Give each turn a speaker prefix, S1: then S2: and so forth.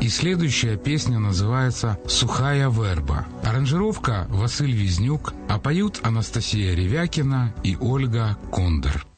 S1: И следующая песня называется «Сухая верба». Аранжировка Василь Визнюк, а поют Анастасия Ревякина и Ольга Кондор.